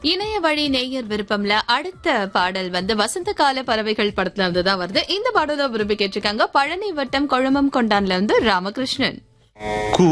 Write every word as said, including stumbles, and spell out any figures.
இணைய வழி நேயர் விருப்பம்ல அடுத்த பாடல் வந்து வசந்த கால பறவைகள் படத்துல இருந்து தான் வருது. இந்த பாடலை விரும்பி கேட்டிருக்காங்க பழனி வட்டம் கொழுமம் கொண்டான்ல இருந்து ராமகிருஷ்ணன்.